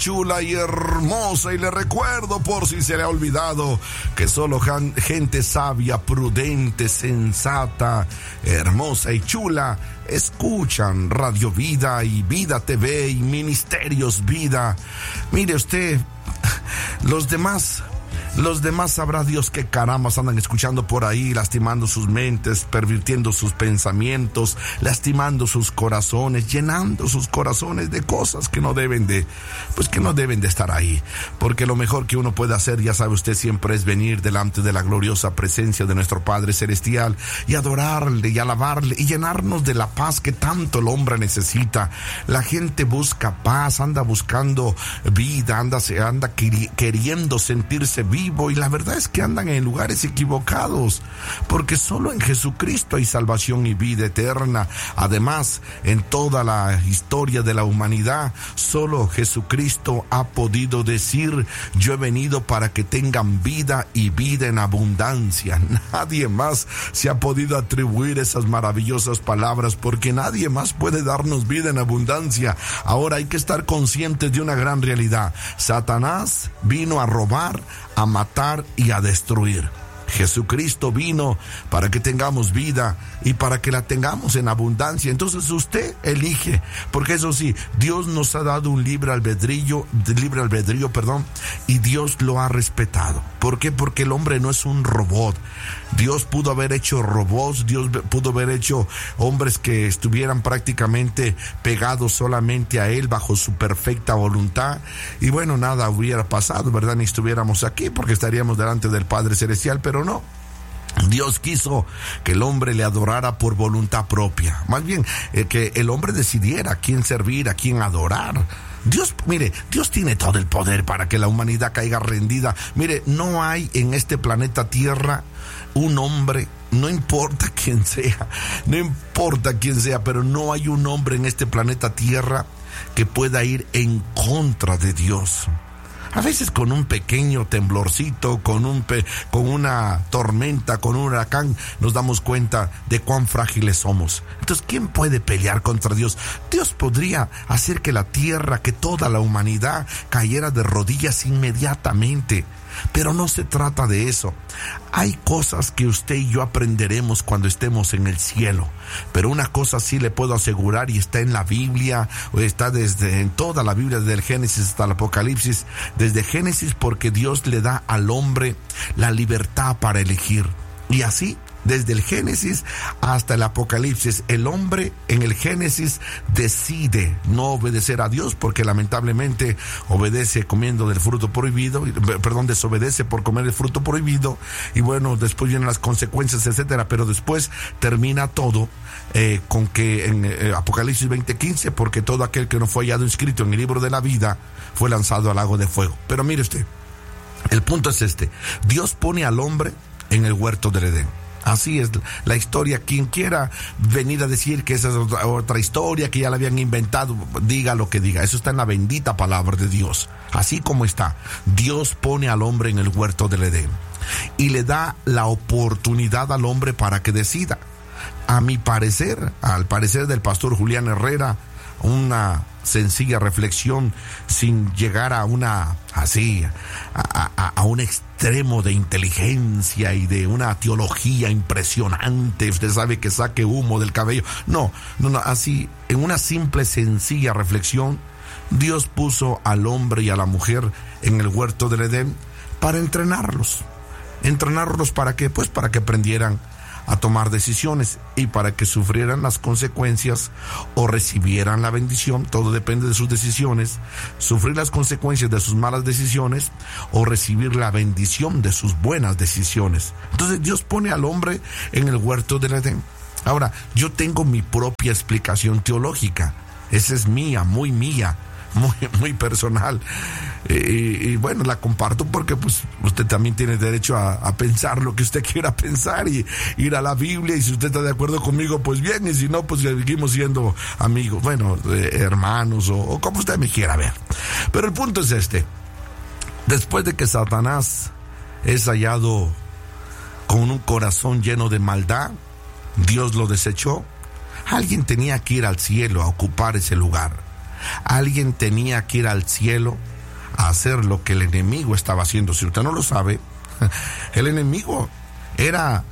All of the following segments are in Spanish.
chula y hermosa, y le recuerdo por si se le ha olvidado que solo gente sabia, prudente, sensata, hermosa y chula escuchan Radio Vida y Vida TV y Ministerios Vida. Mire usted, los demás sabrá Dios qué carambas andan escuchando por ahí, lastimando sus mentes, pervirtiendo sus pensamientos, lastimando sus corazones, llenando sus corazones de cosas que no deben de estar ahí. Porque lo mejor que uno puede hacer, ya sabe usted, siempre es venir delante de la gloriosa presencia de nuestro Padre Celestial y adorarle y alabarle y llenarnos de la paz que tanto el hombre necesita. La gente busca paz, anda buscando vida, anda queriendo sentirse vivo, y la verdad es que andan en lugares equivocados, porque solo en Jesucristo hay salvación y vida eterna. Además, en toda la historia de la humanidad, solo Jesucristo ha podido decir: yo he venido para que tengan vida y vida en abundancia. Nadie más se ha podido atribuir esas maravillosas palabras, porque nadie más puede darnos vida en abundancia. Ahora hay que estar conscientes de una gran realidad: Satanás vino a robar, a matar y a destruir. Jesucristo vino para que tengamos vida y para que la tengamos en abundancia. Entonces usted elige, porque eso sí, Dios nos ha dado un libre albedrío, y Dios lo ha respetado. ¿Por qué? Porque el hombre no es un robot. Dios pudo haber hecho robots, Dios pudo haber hecho hombres que estuvieran prácticamente pegados solamente a Él bajo su perfecta voluntad, y bueno, nada hubiera pasado, ¿verdad? Ni estuviéramos aquí, porque estaríamos delante del Padre Celestial, pero no. Dios quiso que el hombre le adorara por voluntad propia. Más bien, que el hombre decidiera a quién servir, a quién adorar. Dios tiene todo el poder para que la humanidad caiga rendida. Mire, no hay en este planeta Tierra un hombre, no importa quién sea, pero no hay un hombre en este planeta Tierra que pueda ir en contra de Dios. A veces con un pequeño temblorcito, con una tormenta, con un huracán, nos damos cuenta de cuán frágiles somos. Entonces, ¿quién puede pelear contra Dios? Dios podría hacer que la tierra, que toda la humanidad cayera de rodillas inmediatamente. Pero no se trata de eso. Hay cosas que usted y yo aprenderemos cuando estemos en el cielo. Pero una cosa sí le puedo asegurar, y está en la Biblia, o está en toda la Biblia, desde el Génesis hasta el Apocalipsis. Desde Génesis, porque Dios le da al hombre la libertad para elegir. Y así, desde el Génesis hasta el Apocalipsis, el hombre en el Génesis decide no obedecer a Dios, porque lamentablemente desobedece por comer el fruto prohibido, y bueno, después vienen las consecuencias, etcétera. Pero después termina todo con que en Apocalipsis 20:15, porque todo aquel que no fue hallado inscrito en el libro de la vida fue lanzado al lago de fuego. Pero mire usted, el punto es este: Dios pone al hombre en el huerto del Edén. Así es la historia. Quien quiera venir a decir que esa es otra historia, que ya la habían inventado, diga lo que diga. Eso está en la bendita palabra de Dios. Así como está, Dios pone al hombre en el huerto del Edén y le da la oportunidad al hombre para que decida. A mi parecer, al parecer del pastor Julián Herrera, una sencilla reflexión, sin llegar a un extremo de inteligencia y de una teología impresionante, usted sabe, que saque humo del cabello. No, así, en una simple, sencilla reflexión, Dios puso al hombre y a la mujer en el huerto del Edén para entrenarlos. ¿Para qué? Pues para que aprendieran a tomar decisiones y para que sufrieran las consecuencias o recibieran la bendición. Todo depende de sus decisiones: sufrir las consecuencias de sus malas decisiones o recibir la bendición de sus buenas decisiones. Entonces Dios pone al hombre en el huerto del Edén. Ahora, yo tengo mi propia explicación teológica. Esa es mía, muy personal, y bueno, la comparto porque pues usted también tiene derecho a pensar lo que usted quiera pensar y ir a la Biblia, y si usted está de acuerdo conmigo, pues bien, y si no, pues seguimos siendo amigos, bueno, hermanos, o como usted me quiera ver. Pero el punto es este: después de que Satanás es hallado con un corazón lleno de maldad, Dios lo desechó. Alguien tenía que ir al cielo a ocupar ese lugar. Alguien tenía que ir al cielo a hacer lo que el enemigo estaba haciendo. Si usted no lo sabe, el enemigo era,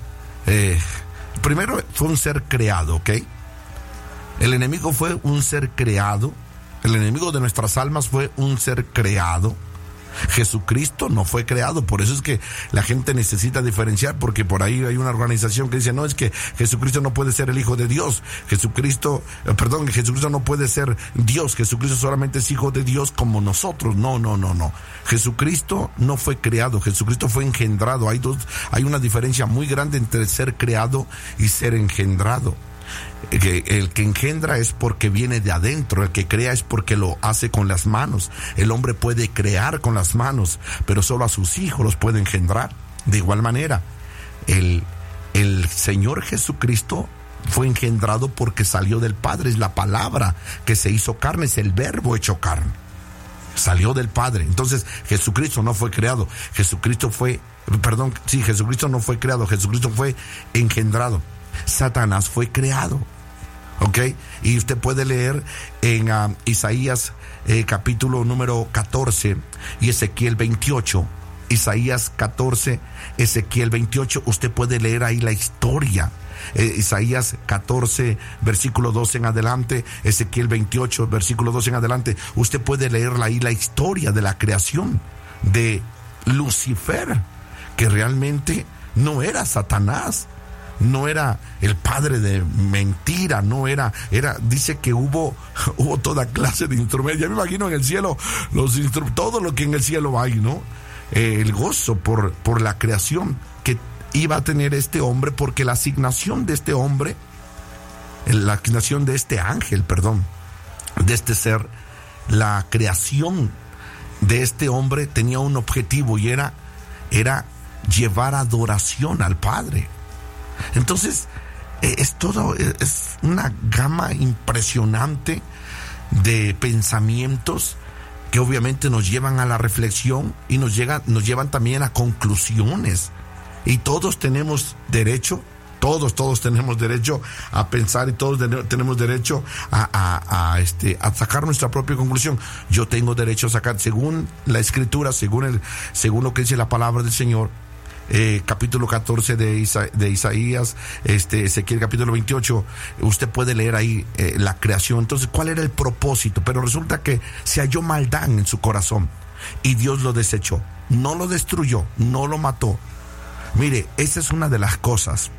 primero fue un ser creado, ¿ok? El enemigo fue un ser creado. El enemigo de nuestras almas fue un ser creado. Jesucristo no fue creado. Por eso es que la gente necesita diferenciar, porque por ahí hay una organización que dice, no, es que Jesucristo no puede ser el Hijo de Dios. Jesucristo no puede ser Dios. Jesucristo solamente es Hijo de Dios como nosotros. No. Jesucristo no fue creado. Jesucristo fue engendrado. Hay una diferencia muy grande entre ser creado y ser engendrado. El que engendra es porque viene de adentro, el que crea es porque lo hace con las manos. El hombre puede crear con las manos, pero solo a sus hijos los puede engendrar. De igual manera, el Señor Jesucristo fue engendrado porque salió del Padre. Es la palabra que se hizo carne, es el verbo hecho carne. Salió del Padre. Entonces, Jesucristo no fue creado. Jesucristo no fue creado. Jesucristo fue engendrado. Satanás fue creado, ¿ok? Y usted puede leer en Isaías capítulo número 14 y Ezequiel 28. Isaías 14, Ezequiel 28, usted puede leer ahí la historia. Isaías 14, versículo 12 en adelante, Ezequiel 28, versículo 12 en adelante. Usted puede leer ahí la historia de la creación de Lucifer, que realmente no era Satanás. No era el padre de mentira, dice que hubo toda clase de instrumentos. Ya me imagino en el cielo, todo lo que en el cielo hay, ¿no? El gozo por la creación que iba a tener este hombre, porque la asignación de este hombre, la asignación de este ángel, de este ser, la creación de este hombre tenía un objetivo y era llevar adoración al Padre. Entonces, es una gama impresionante de pensamientos que obviamente nos llevan a la reflexión y nos llevan también a conclusiones. Y todos tenemos derecho a pensar, y todos tenemos derecho a sacar nuestra propia conclusión. Yo tengo derecho a sacar, según la Escritura, según lo que dice la palabra del Señor. Capítulo 14 de Isaías, Ezequiel capítulo 28, usted puede leer ahí la creación. Entonces, ¿cuál era el propósito? Pero resulta que se halló maldad en su corazón y Dios lo desechó, no lo destruyó, no lo mató. Mire, esa es una de las cosas,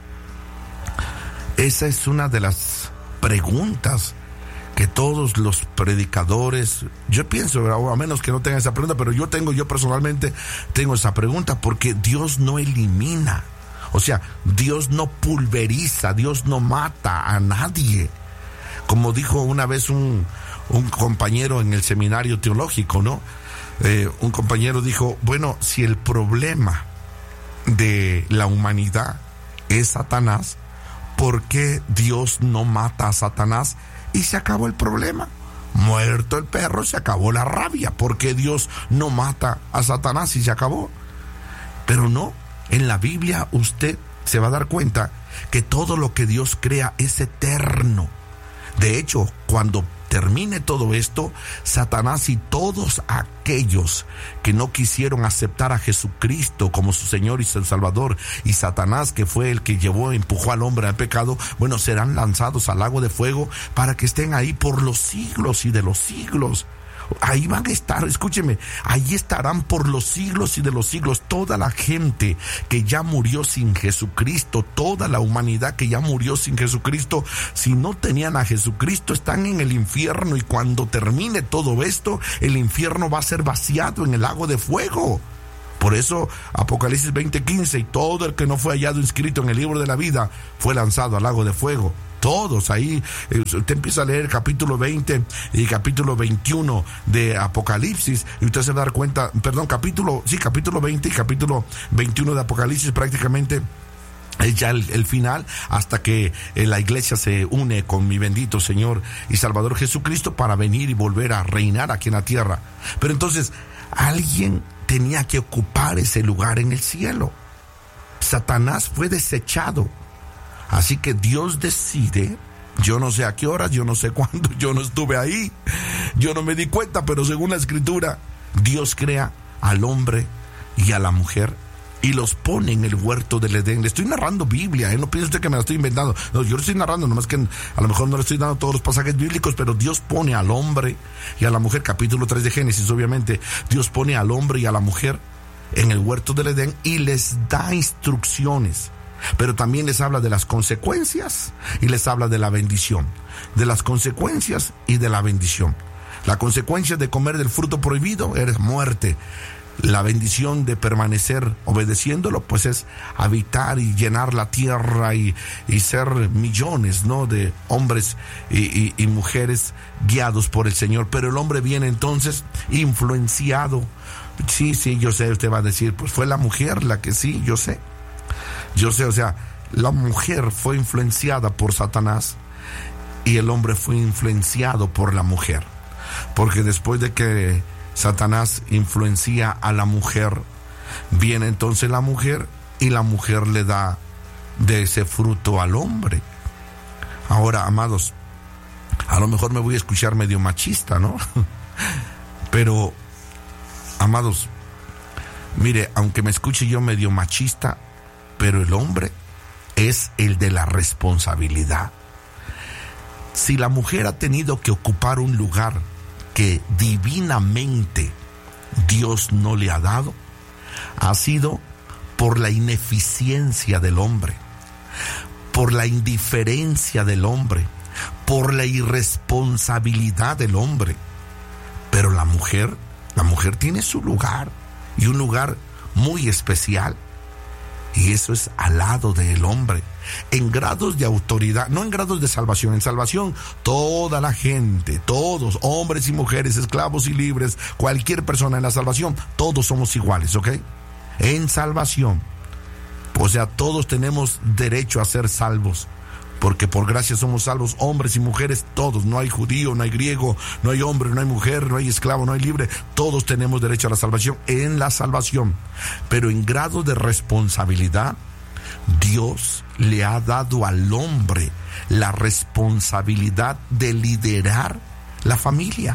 esa es una de las preguntas que todos los predicadores, yo pienso, a menos que no tengan esa pregunta, pero yo personalmente tengo esa pregunta, porque Dios no elimina, o sea, Dios no pulveriza, Dios no mata a nadie. Como dijo una vez un compañero en el seminario teológico, ¿no? Un compañero dijo, bueno, si el problema de la humanidad es Satanás, ¿por qué Dios no mata a Satanás? Y se acabó el problema. Muerto el perro, se acabó la rabia. ¿Por qué Dios no mata a Satanás y se acabó? Pero no, en la Biblia usted se va a dar cuenta que todo lo que Dios crea es eterno. De hecho, cuando termine todo esto, Satanás y todos aquellos que no quisieron aceptar a Jesucristo como su Señor y su Salvador, y Satanás, que fue el que empujó al hombre al pecado, bueno, serán lanzados al lago de fuego para que estén ahí por los siglos y de los siglos. Ahí van a estar, escúcheme, ahí estarán por los siglos y de los siglos. Toda la gente que ya murió sin Jesucristo, toda la humanidad que ya murió sin Jesucristo, si no tenían a Jesucristo, están en el infierno, y cuando termine todo esto, el infierno va a ser vaciado en el lago de fuego. Por eso Apocalipsis 20:15, y todo el que no fue hallado inscrito en el libro de la vida fue lanzado al lago de fuego. Todos ahí, usted empieza a leer capítulo 20 y capítulo 21 de Apocalipsis, y usted se va a dar cuenta, capítulo 20 y capítulo 21 de Apocalipsis, prácticamente es ya el final, hasta que la iglesia se une con mi bendito Señor y Salvador Jesucristo para venir y volver a reinar aquí en la tierra. Pero entonces, alguien tenía que ocupar ese lugar en el cielo. Satanás fue desechado. Así que Dios decide, yo no sé a qué horas, yo no sé cuándo, yo no estuve ahí, yo no me di cuenta, pero según la Escritura, Dios crea al hombre y a la mujer y los pone en el huerto del Edén. Le estoy narrando Biblia, no piense usted que me la estoy inventando. No, yo le estoy narrando, nomás que a lo mejor no le estoy dando todos los pasajes bíblicos, pero Dios pone al hombre y a la mujer, capítulo 3 de Génesis, obviamente, Dios pone al hombre y a la mujer en el huerto del Edén y les da instrucciones, pero también les habla de las consecuencias y les habla de la bendición, de las consecuencias y de la bendición. La consecuencia de comer del fruto prohibido es muerte. La bendición de permanecer obedeciéndolo, pues es habitar y llenar la tierra y ser millones, ¿no?, de hombres y mujeres guiados por el Señor. Pero el hombre viene entonces influenciado. Sí, yo sé, usted va a decir, pues fue la mujer la que sí, yo sé, o sea, la mujer fue influenciada por Satanás y el hombre fue influenciado por la mujer. Porque después de que Satanás influencia a la mujer, viene entonces la mujer y la mujer le da de ese fruto al hombre. Ahora, amados, a lo mejor me voy a escuchar medio machista, ¿no? Pero, amados, mire, aunque me escuche yo medio machista, pero el hombre es el de la responsabilidad. Si la mujer ha tenido que ocupar un lugar que divinamente Dios no le ha dado, ha sido por la ineficiencia del hombre, por la indiferencia del hombre, por la irresponsabilidad del hombre. Pero la mujer tiene su lugar, y un lugar muy especial, y eso es al lado del hombre, en grados de autoridad, no en grados de salvación. En salvación, toda la gente, todos, hombres y mujeres, esclavos y libres, cualquier persona en la salvación, todos somos iguales, ¿ok? En salvación, o sea, todos tenemos derecho a ser salvos, porque por gracia somos salvos, hombres y mujeres, todos. No hay judío, no hay griego, no hay hombre, no hay mujer, no hay esclavo, no hay libre. Todos tenemos derecho a la salvación, en la salvación. Pero en grado de responsabilidad, Dios le ha dado al hombre la responsabilidad de liderar la familia.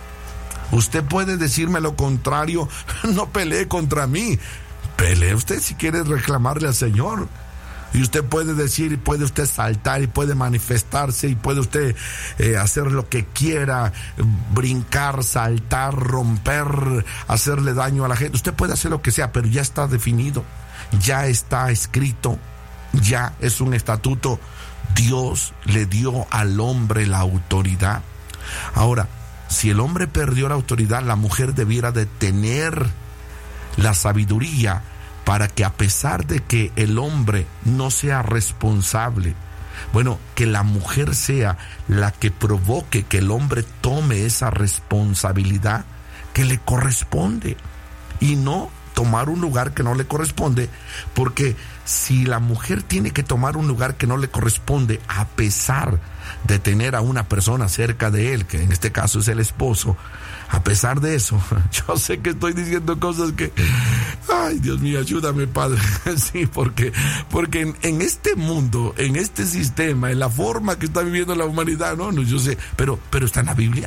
Usted puede decirme lo contrario, no pelee contra mí. Pelee usted si quiere reclamarle al Señor. Y usted puede decir, puede usted saltar y puede manifestarse y puede usted hacer lo que quiera, brincar, saltar, romper, hacerle daño a la gente. Usted puede hacer lo que sea, pero ya está definido, ya está escrito, ya es un estatuto. Dios le dio al hombre la autoridad. Ahora, si el hombre perdió la autoridad, la mujer debiera de tener la sabiduría para que, a pesar de que el hombre no sea responsable, bueno, que la mujer sea la que provoque que el hombre tome esa responsabilidad que le corresponde, y no tomar un lugar que no le corresponde. Porque si la mujer tiene que tomar un lugar que no le corresponde, a pesar de tener a una persona cerca de él, que en este caso es el esposo, a pesar de eso, yo sé que estoy diciendo cosas que, ay, Dios mío, ayúdame, Padre. Sí, porque en este mundo, en este sistema, en la forma que está viviendo la humanidad, no, yo sé, pero está en la Biblia.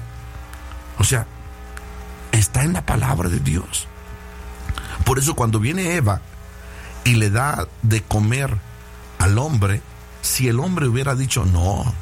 O sea, está en la palabra de Dios. Por eso cuando viene Eva y le da de comer al hombre, si el hombre hubiera dicho, no,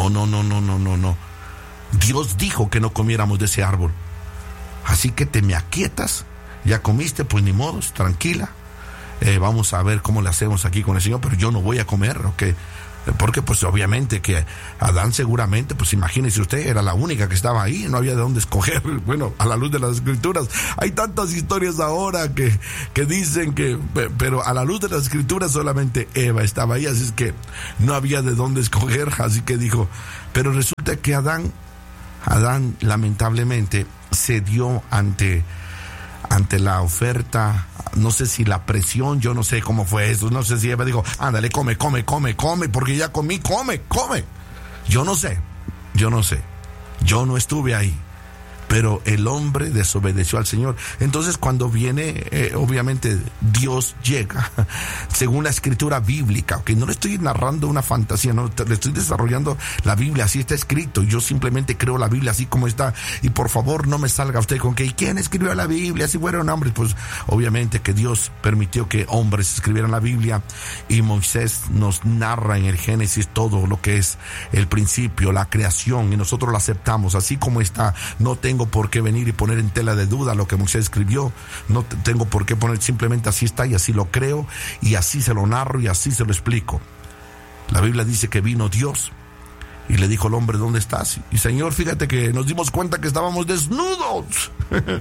Dios dijo que no comiéramos de ese árbol, así que te me aquietas, ya comiste, pues ni modos, tranquila, vamos a ver cómo le hacemos aquí con el Señor, pero yo no voy a comer, ¿ok? Porque pues obviamente que Adán seguramente, pues imagínese usted, era la única que estaba ahí, no había de dónde escoger. Bueno, a la luz de las Escrituras, hay tantas historias ahora que dicen que, pero a la luz de las Escrituras solamente Eva estaba ahí, así es que no había de dónde escoger, así que dijo, pero resulta que Adán lamentablemente cedió ante la oferta, no sé si la presión, yo no sé cómo fue eso, no sé si Eva dijo, ándale, come, porque ya comí, come. Yo no sé, yo no estuve ahí, pero el hombre desobedeció al Señor. Entonces cuando viene, obviamente Dios llega, según la escritura bíblica, que no le estoy narrando una fantasía, no, le estoy desarrollando la Biblia, así está escrito, yo simplemente creo la Biblia así como está, y por favor no me salga usted con que, ¿y quién escribió la Biblia? Si fueron hombres, pues obviamente que Dios permitió que hombres escribieran la Biblia, y Moisés nos narra en el Génesis todo lo que es el principio, la creación, y nosotros lo aceptamos así como está. No tengo por qué venir y poner en tela de duda lo que Moisés escribió, no tengo por qué poner, simplemente así está y así lo creo y así se lo narro y así se lo explico. La Biblia dice que vino Dios y le dijo al hombre, ¿dónde estás? Y Señor, fíjate que nos dimos cuenta que estábamos desnudos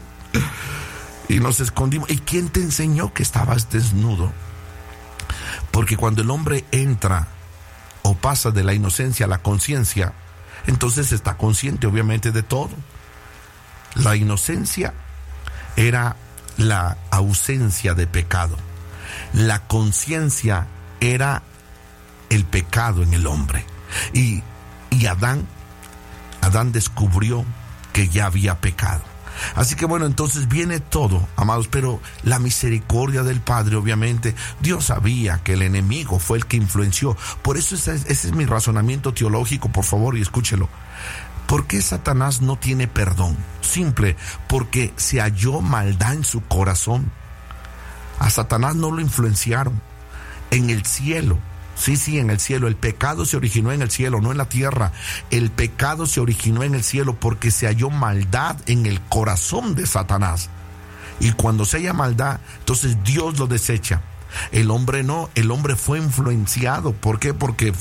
y nos escondimos. ¿Y quién te enseñó que estabas desnudo? Porque cuando el hombre entra o pasa de la inocencia a la conciencia, entonces está consciente obviamente de todo. La inocencia era la ausencia de pecado. La conciencia era el pecado en el hombre. Y Adán descubrió que ya había pecado. Así que bueno, entonces viene todo, amados, pero la misericordia del Padre, obviamente, Dios sabía que el enemigo fue el que influenció. Por eso ese es mi razonamiento teológico, por favor, y escúchelo. ¿Por qué Satanás no tiene perdón? Simple, porque se halló maldad en su corazón. A Satanás no lo influenciaron. En el cielo, sí, en el cielo, el pecado se originó en el cielo, no en la tierra. El pecado se originó en el cielo porque se halló maldad en el corazón de Satanás. Y cuando se halla maldad, entonces Dios lo desecha. El hombre no, el hombre fue influenciado. ¿Por qué? Porque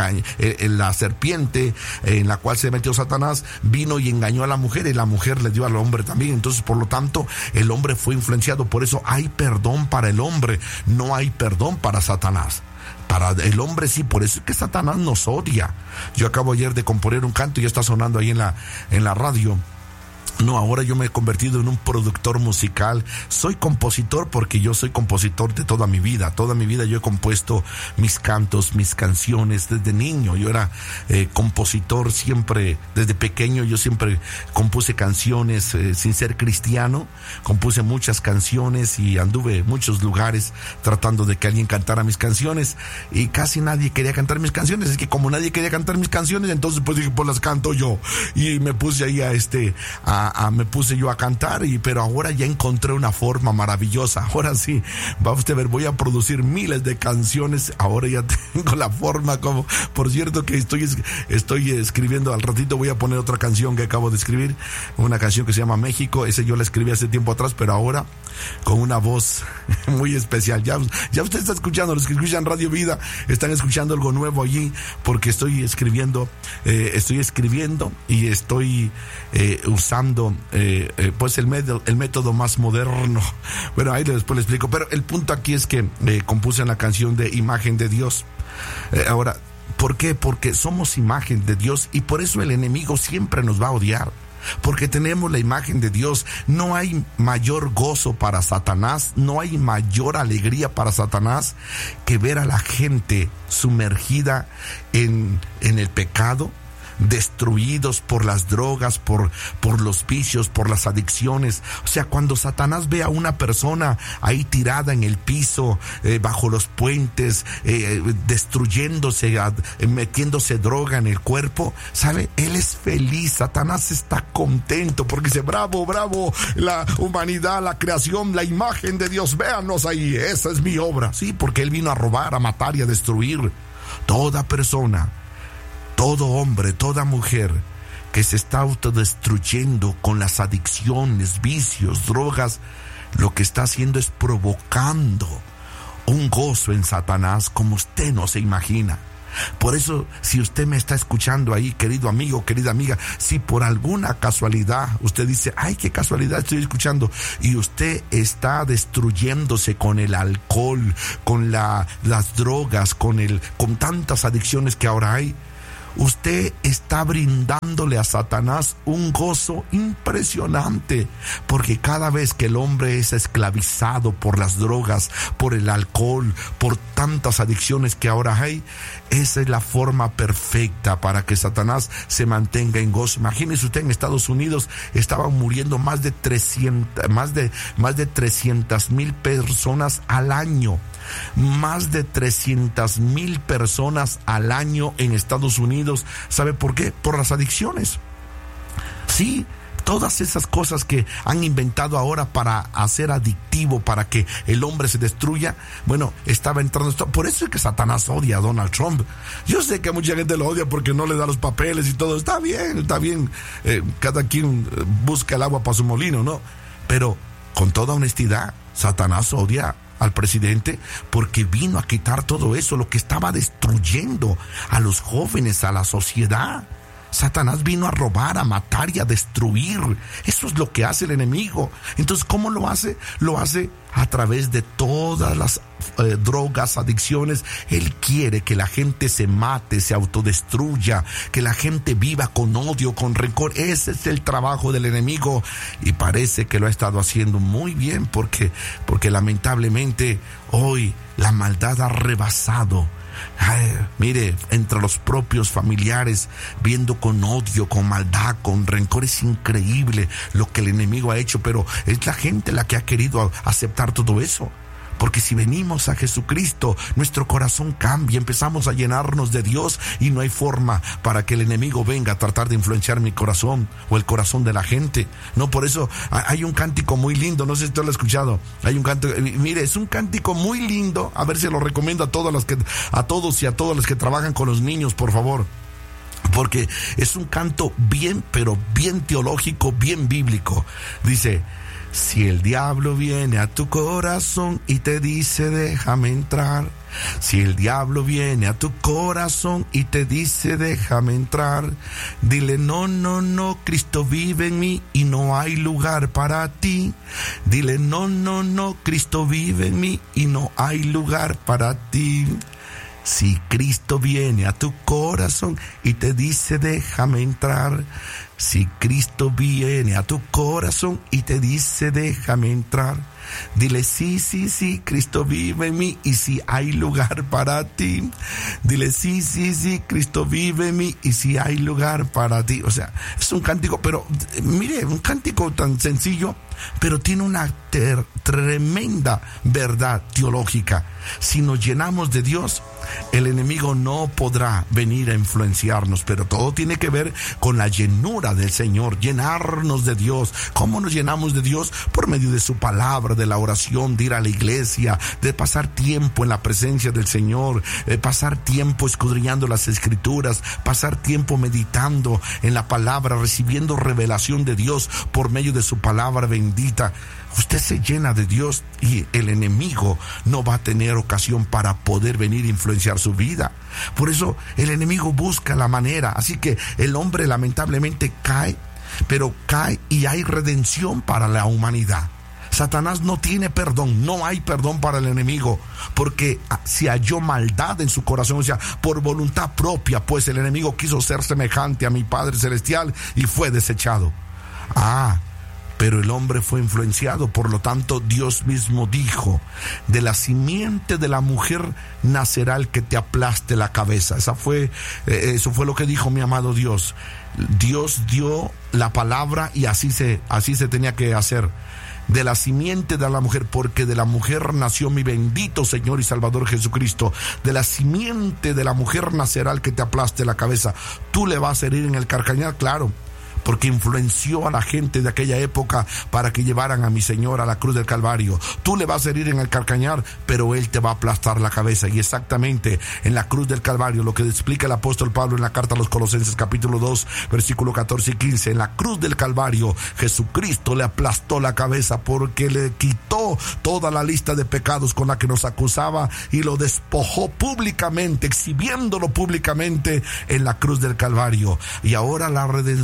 la serpiente en la cual se metió Satanás vino y engañó a la mujer, y la mujer le dio al hombre también. Entonces, por lo tanto, el hombre fue influenciado. Por eso hay perdón para el hombre, no hay perdón para Satanás. Para el hombre sí, por eso es que Satanás nos odia. Yo acabo ayer de componer un canto y ya está sonando ahí en la radio. No, ahora yo me he convertido en un productor musical. Soy compositor porque yo soy compositor de toda mi vida. Toda mi vida yo he compuesto mis cantos, mis canciones desde niño. Yo era compositor siempre, desde pequeño yo siempre compuse canciones sin ser cristiano. Compuse muchas canciones y anduve en muchos lugares tratando de que alguien cantara mis canciones, y casi nadie quería cantar mis canciones. Es que como nadie quería cantar mis canciones, entonces pues dije, pues las canto yo, y me puse ahí me puse yo a cantar, pero ahora ya encontré una forma maravillosa. Ahora sí, va usted a ver, voy a producir miles de canciones. Ahora ya tengo la forma, como, por cierto, que estoy escribiendo, al ratito voy a poner otra canción que acabo de escribir, una canción que se llama México. Esa yo la escribí hace tiempo atrás, pero ahora con una voz muy especial. Ya usted está escuchando, los que escuchan Radio Vida están escuchando algo nuevo allí, porque estoy escribiendo y estoy usando pues el método más moderno. Bueno, ahí después le explico, pero el punto aquí es que compuse la canción de Imagen de Dios. Ahora, ¿por qué? Porque somos imagen de Dios, y por eso el enemigo siempre nos va a odiar, porque tenemos la imagen de Dios. No hay mayor gozo para Satanás, no hay mayor alegría para Satanás que ver a la gente sumergida en el pecado, destruidos por las drogas, por los vicios, por las adicciones. O sea, cuando Satanás ve a una persona ahí tirada en el piso, bajo los puentes, destruyéndose, metiéndose droga en el cuerpo, ¿sabe? Él es feliz. Satanás está contento porque dice, bravo, la humanidad, la creación, la imagen de Dios, véanos ahí, esa es mi obra. Sí, porque él vino a robar, a matar y a destruir. Toda persona, todo hombre, toda mujer que se está autodestruyendo con las adicciones, vicios, drogas, lo que está haciendo es provocando un gozo en Satanás como usted no se imagina. Por eso, si usted me está escuchando ahí, querido amigo, querida amiga, si por alguna casualidad usted dice, ay, qué casualidad estoy escuchando, y usted está destruyéndose con el alcohol, con las drogas, con tantas adicciones que ahora hay, usted está brindándole a Satanás un gozo impresionante, porque cada vez que el hombre es esclavizado por las drogas, por el alcohol, por tantas adicciones que ahora hay, esa es la forma perfecta para que Satanás se mantenga en gozo. Imagínese usted, en Estados Unidos estaban muriendo más de 300,000 personas al año. Más de 300,000 personas al año en Estados Unidos. ¿Sabe por qué? Por las adicciones. Sí, todas esas cosas que han inventado ahora para hacer adictivo, para que el hombre se destruya, bueno, estaba entrando esto. Por eso es que Satanás odia a Donald Trump. Yo sé que mucha gente lo odia porque no le da los papeles y todo. Está bien. Cada quien busca el agua para su molino, ¿no? Pero con toda honestidad, Satanás odia al presidente porque vino a quitar todo eso, lo que estaba destruyendo a los jóvenes, a la sociedad. Satanás vino a robar, a matar y a destruir. Eso es lo que hace el enemigo. Entonces, ¿cómo lo hace? Lo hace a través de todas las drogas, adicciones. Él quiere que la gente se mate, se autodestruya, que la gente viva con odio, con rencor. Ese es el trabajo del enemigo, y parece que lo ha estado haciendo muy bien, porque lamentablemente hoy la maldad ha rebasado. Mire, entre los propios familiares, viendo con odio, con maldad, con rencor. Es increíble lo que el enemigo ha hecho, pero es la gente la que ha querido aceptar todo eso. Porque si venimos a Jesucristo, nuestro corazón cambia, empezamos a llenarnos de Dios, y no hay forma para que el enemigo venga a tratar de influenciar mi corazón o el corazón de la gente. No, por eso hay un cántico muy lindo, no sé si usted lo ha escuchado. Hay un cántico, mire, es un cántico muy lindo, a ver si lo recomiendo a todos y a todos los que trabajan con los niños, por favor. Porque es un canto bien, pero bien teológico, bien bíblico. Dice: si el diablo viene a tu corazón y te dice déjame entrar, si el diablo viene a tu corazón y te dice déjame entrar, dile no, Cristo vive en mí y no hay lugar para ti. Dile no, Cristo vive en mí y no hay lugar para ti. Si Cristo viene a tu corazón y te dice déjame entrar, si Cristo viene a tu corazón y te dice déjame entrar, dile sí, Cristo vive en mí y si hay lugar para ti. Dile sí, Cristo vive en mí y si hay lugar para ti. O sea, es un cántico, pero mire, un cántico tan sencillo, pero tiene una tremenda verdad teológica. Si nos llenamos de Dios, el enemigo no podrá venir a influenciarnos, pero todo tiene que ver con la llenura del Señor, llenarnos de Dios. ¿Cómo nos llenamos de Dios? Por medio de su palabra, de la oración, de ir a la iglesia, de pasar tiempo en la presencia del Señor, pasar tiempo escudriñando las Escrituras, pasar tiempo meditando en la palabra, recibiendo revelación de Dios por medio de su palabra bendita. Usted se llena de Dios y el enemigo no va a tener ocasión para poder venir a influenciar su vida. Por eso el enemigo busca la manera. Así que el hombre lamentablemente cae, pero cae y hay redención para la humanidad. Satanás no tiene perdón, no hay perdón para el enemigo, porque se halló maldad en su corazón, o sea, por voluntad propia, pues el enemigo quiso ser semejante a mi Padre Celestial y fue desechado. Pero el hombre fue influenciado, por lo tanto Dios mismo dijo: de la simiente de la mujer nacerá el que te aplaste la cabeza. Eso fue lo que dijo mi amado Dios. Dios dio la palabra y así se tenía que hacer. De la simiente de la mujer, porque de la mujer nació mi bendito Señor y Salvador Jesucristo. De la simiente de la mujer nacerá el que te aplaste la cabeza. Tú le vas a herir en el carcañal, claro, porque influenció a la gente de aquella época para que llevaran a mi Señor a la cruz del Calvario. Tú le vas a herir en el calcañar, pero Él te va a aplastar la cabeza. Y exactamente en la cruz del Calvario, lo que explica el apóstol Pablo en la carta a los Colosenses capítulo 2, versículo 14 y 15. En la cruz del Calvario, Jesucristo le aplastó la cabeza porque le quitó toda la lista de pecados con la que nos acusaba y lo despojó públicamente, exhibiéndolo públicamente en la cruz del Calvario. Y ahora la redención ya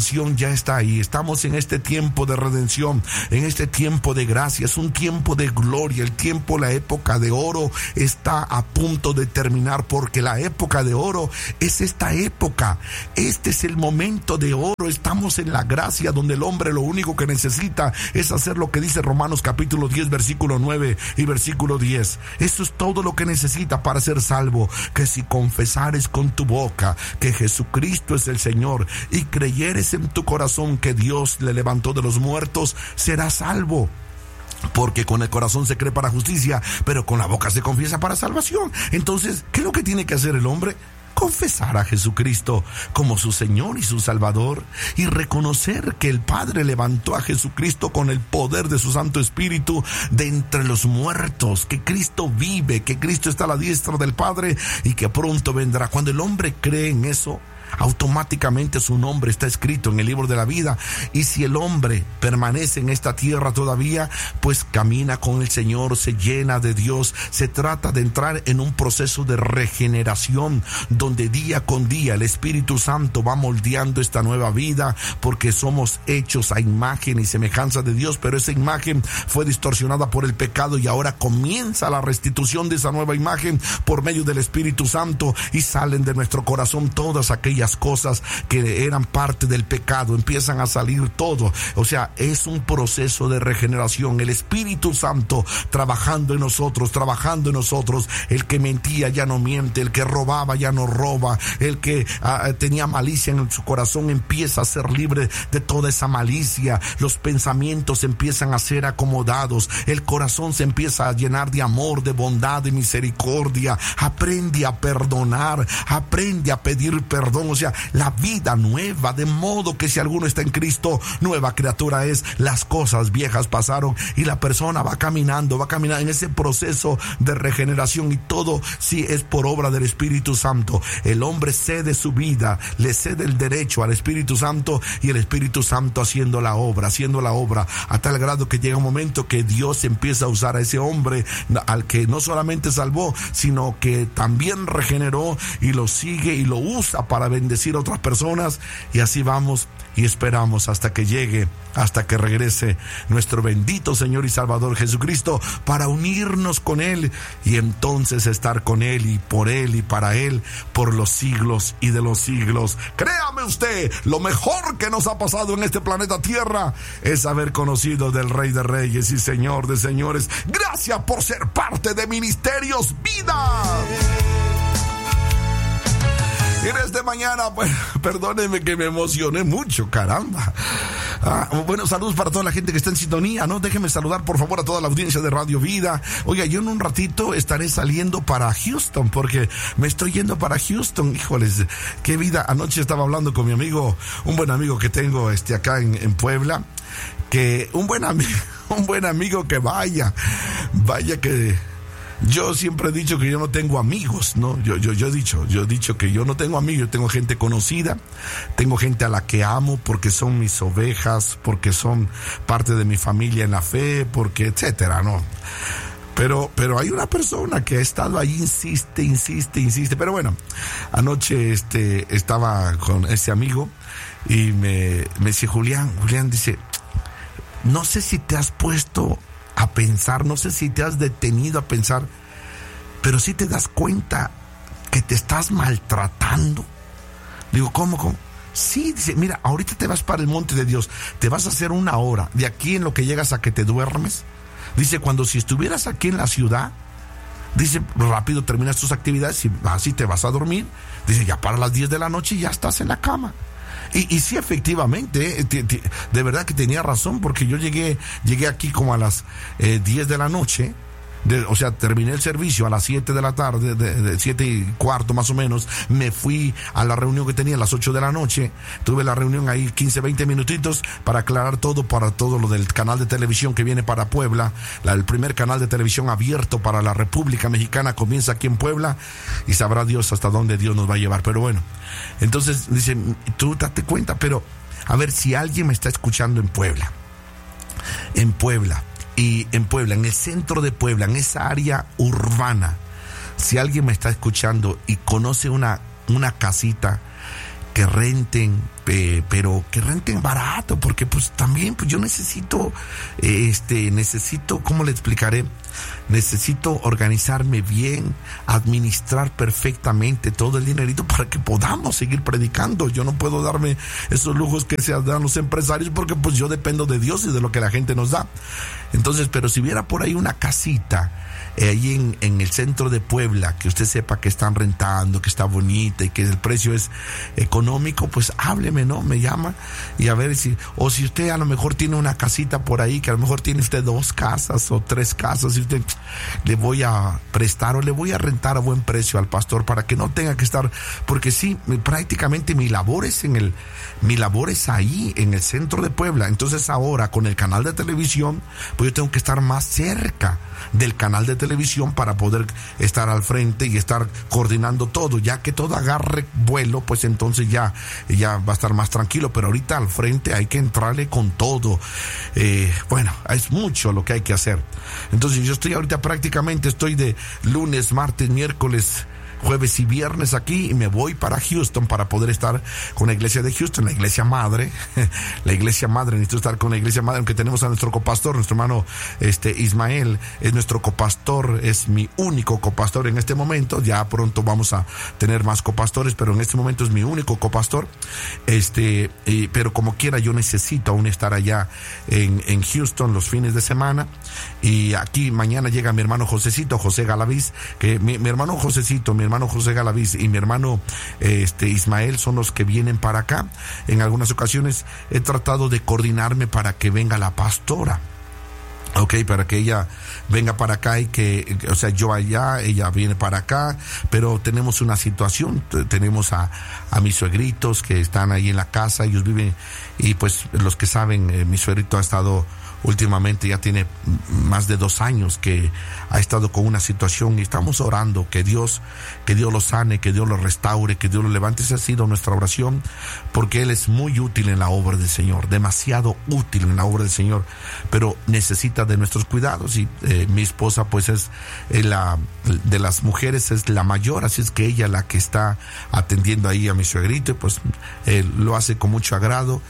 está ahí. Estamos en este tiempo de redención, en este tiempo de gracia, es un tiempo de gloria. El tiempo, la época de oro está a punto de terminar, porque la época de oro es esta época. Este es el momento de oro. Estamos en la gracia donde el hombre lo único que necesita es hacer lo que dice Romanos capítulo 10, versículo 9 y versículo 10. Eso es todo lo que necesita para ser salvo, que si confesares con tu boca que Jesucristo es el Señor y creyeres en tu corazón que Dios le levantó de los muertos, serás salvo. Porque con el corazón se cree para justicia, pero con la boca se confiesa para salvación. Entonces, ¿qué es lo que tiene que hacer el hombre? Confesar a Jesucristo como su Señor y su Salvador, y reconocer que el Padre levantó a Jesucristo con el poder de su Santo Espíritu de entre los muertos, que Cristo vive, que Cristo está a la diestra del Padre y que pronto vendrá. Cuando el hombre cree en eso, automáticamente su nombre está escrito en el libro de la vida. Y si el hombre permanece en esta tierra todavía, pues camina con el Señor, se llena de Dios. Se trata de entrar en un proceso de regeneración, donde día con día el Espíritu Santo va moldeando esta nueva vida, porque somos hechos a imagen y semejanza de Dios, pero esa imagen fue distorsionada por el pecado, y ahora comienza la restitución de esa nueva imagen por medio del Espíritu Santo, y salen de nuestro corazón todas aquellas cosas que eran parte del pecado, empiezan a salir todo. O sea, es un proceso de regeneración, el Espíritu Santo trabajando en nosotros. El que mentía ya no miente, el que robaba ya no roba, el que tenía malicia en su corazón empieza a ser libre de toda esa malicia. Los pensamientos empiezan a ser acomodados, el corazón se empieza a llenar de amor, de bondad, de misericordia. Aprende a perdonar, aprende a pedir perdón. O sea, la vida nueva, de modo que si alguno está en Cristo, nueva criatura es. Las cosas viejas pasaron y la persona va caminando en ese proceso de regeneración, y todo sí es por obra del Espíritu Santo. El hombre cede su vida, le cede el derecho al Espíritu Santo, y el Espíritu Santo haciendo la obra, a tal grado que llega un momento que Dios empieza a usar a ese hombre, al que no solamente salvó, sino que también regeneró, y lo sigue y lo usa para bendecir a otras personas. Y así vamos y esperamos hasta que llegue, hasta que regrese nuestro bendito Señor y Salvador Jesucristo, para unirnos con Él y entonces estar con Él y para Él por los siglos y de los siglos. Créame usted, lo mejor que nos ha pasado en este planeta Tierra es haber conocido del Rey de Reyes y Señor de Señores. Gracias por ser parte de Ministerios Vida. Y desde mañana, pues, perdónenme que me emocioné mucho, caramba. Bueno, saludos para toda la gente que está en sintonía, ¿no? Déjenme saludar, por favor, a toda la audiencia de Radio Vida. Oiga, yo en un ratito estaré saliendo para Houston, porque me estoy yendo para Houston. Híjoles, qué vida. Anoche estaba hablando con mi amigo, un buen amigo que tengo acá en Puebla, que un buen amigo que vaya que... Yo siempre he dicho que yo no tengo amigos, ¿no? Yo he dicho que yo no tengo amigos. Yo tengo gente conocida, tengo gente a la que amo porque son mis ovejas, porque son parte de mi familia en la fe, porque etcétera, ¿no? Pero hay una persona que ha estado ahí, insiste. Pero bueno, anoche estaba con ese amigo y me dice, Julián dice, no sé si te has puesto a pensar, no sé si te has detenido a pensar, pero sí te das cuenta que te estás maltratando. Digo, ¿cómo? Sí, dice, mira, ahorita te vas para el monte de Dios, te vas a hacer 1 hora, de aquí en lo que llegas a que te duermes. Dice, cuando si estuvieras aquí en la ciudad, dice, rápido terminas tus actividades y así te vas a dormir. Dice, ya para las 10 de la noche ya estás en la cama. Y sí, efectivamente, de verdad que tenía razón, porque yo llegué aquí como a las 10 de la noche. O sea, terminé el servicio a las 7 de la tarde, de 7:15 más o menos. Me fui a la reunión que tenía a las 8 de la noche. Tuve la reunión ahí 15-20 minutitos para aclarar todo, para todo lo del canal de televisión que viene para Puebla. El primer canal de televisión abierto para la República Mexicana comienza aquí en Puebla, y sabrá Dios hasta dónde Dios nos va a llevar. Pero bueno, entonces dice, tú date cuenta, pero a ver si alguien me está escuchando en Puebla, en el centro de Puebla, en esa área urbana, si alguien me está escuchando y conoce una casita que renten pero que renten barato, porque pues también pues yo necesito, ¿cómo le explicaré? Necesito organizarme bien, administrar perfectamente todo el dinerito para que podamos seguir predicando. Yo no puedo darme esos lujos que se dan los empresarios, porque pues yo dependo de Dios y de lo que la gente nos da. Entonces, pero si hubiera por ahí una casita ahí en el centro de Puebla, que usted sepa que están rentando, que está bonita y que el precio es económico, pues hábleme, ¿no? Me llama y a ver si usted a lo mejor tiene una casita por ahí, que a lo mejor tiene usted 2 casas o 3 casas, y usted le voy a prestar o le voy a rentar a buen precio al pastor para que no tenga que estar, porque sí, prácticamente mi labor es ahí en el centro de Puebla. Entonces ahora con el canal de televisión, pues yo tengo que estar más cerca del canal de televisión para poder estar al frente y estar coordinando todo. Ya que todo agarre vuelo, pues entonces ya va a estar más tranquilo, pero ahorita al frente hay que entrarle con todo. Bueno, es mucho lo que hay que hacer. Entonces yo estoy ahorita estoy de lunes, martes, miércoles, jueves y viernes aquí, y me voy para Houston para poder estar con la iglesia de Houston, la iglesia madre. Necesito estar con la iglesia madre, aunque tenemos a nuestro copastor, nuestro hermano Ismael es nuestro copastor, es mi único copastor en este momento. Ya pronto vamos a tener más copastores, pero en este momento es mi único copastor. Pero como quiera, yo necesito aún estar allá en Houston los fines de semana. Y aquí mañana llega mi hermano José Galaviz, que mi hermano José Galaviz y mi hermano Ismael son los que vienen para acá. En algunas ocasiones he tratado de coordinarme para que venga la pastora, para que ella venga para acá y yo allá, ella viene para acá, pero tenemos una situación. Tenemos a mis suegritos que están ahí en la casa, ellos viven, y pues los que saben, mi suegrito ha estado últimamente, ya tiene más de 2 años que ha estado con una situación, y estamos orando que Dios lo sane, que Dios lo restaure, que Dios lo levante. Esa ha sido nuestra oración, porque él es muy útil en la obra del Señor, demasiado útil en la obra del Señor, pero necesita de nuestros cuidados. Y mi esposa pues es de las mujeres, es la mayor, así es que ella la que está atendiendo ahí a mi suegrito, y pues lo hace con mucho agrado.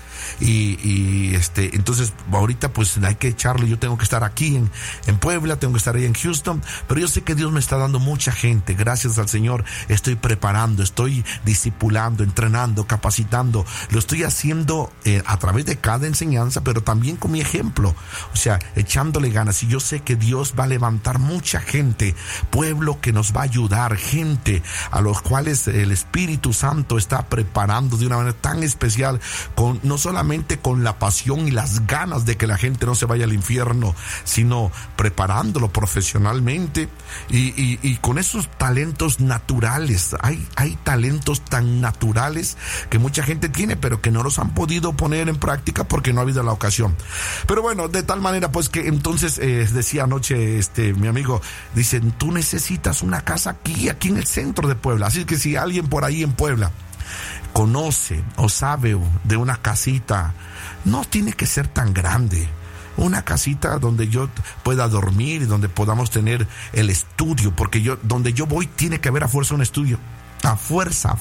Y entonces ahorita pues hay que echarle. Yo tengo que estar aquí en Puebla, tengo que estar ahí en Houston, pero yo sé que Dios me está dando mucha gente. Gracias al Señor estoy preparando, estoy discipulando, entrenando, capacitando. Lo estoy haciendo a través de cada enseñanza, pero también con mi ejemplo, echándole ganas. Y yo sé que Dios va a levantar mucha gente, pueblo que nos va a ayudar, gente a los cuales el Espíritu Santo está preparando de una manera tan especial, no solamente con la pasión y las ganas de que la gente no se vaya al infierno, sino preparándolo profesionalmente y con esos talentos naturales. Hay talentos tan naturales que mucha gente tiene, pero que no los han podido poner en práctica porque no ha habido la ocasión. Pero bueno, de tal manera pues que entonces decía anoche mi amigo, dice, tú necesitas una casa aquí en el centro de Puebla. Así que si alguien por ahí en Puebla conoce o sabe de una casita, no tiene que ser tan grande, una casita donde yo pueda dormir y donde podamos tener el estudio, porque donde yo voy tiene que haber a fuerza un estudio, a fuerza,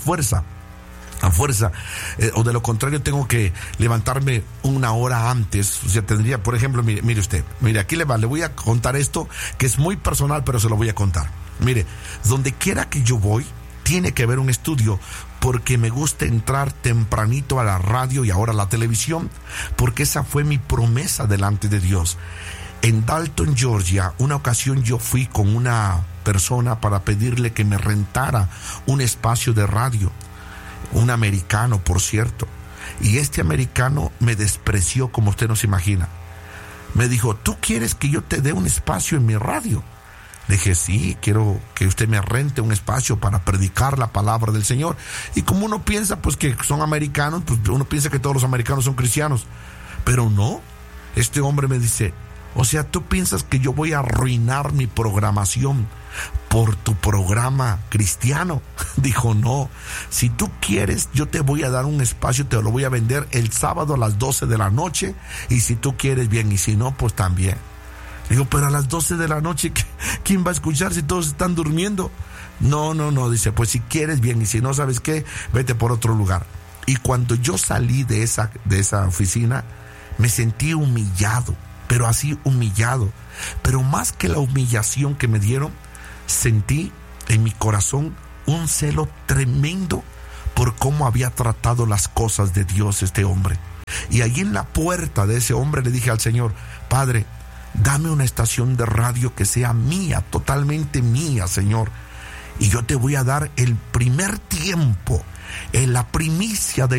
o de lo contrario tengo que levantarme 1 hora antes. Tendría, por ejemplo, mire usted, aquí le voy a contar esto que es muy personal, pero se lo voy a contar. Mire, donde quiera que yo voy tiene que haber un estudio, porque me gusta entrar tempranito a la radio y ahora a la televisión, porque esa fue mi promesa delante de Dios. En Dalton, Georgia, una ocasión yo fui con una persona para pedirle que me rentara un espacio de radio, un americano, por cierto, y este americano me despreció como usted no se imagina. Me dijo, ¿tú quieres que yo te dé un espacio en mi radio? Le dije, sí, quiero que usted me rente un espacio para predicar la palabra del Señor. Y como uno piensa pues que son americanos, pues uno piensa que todos los americanos son cristianos, pero no. Este hombre me dice, ¿tú piensas que yo voy a arruinar mi programación por tu programa cristiano? Dijo, no, si tú quieres, yo te voy a dar un espacio, te lo voy a vender el sábado a las 12 de la noche, y si tú quieres, bien, y si no, pues también. Digo, pero a las 12 de la noche, ¿quién va a escuchar si todos están durmiendo? No, dice, pues si quieres, bien, y si no, ¿sabes qué? Vete por otro lugar. Y cuando yo salí de esa oficina, me sentí humillado, pero así humillado. Pero más que la humillación que me dieron, sentí en mi corazón un celo tremendo por cómo había tratado las cosas de Dios este hombre. Y allí en la puerta de ese hombre le dije al Señor: Padre, dame una estación de radio que sea mía, totalmente mía, Señor. Y yo te voy a dar el primer tiempo, en la primicia de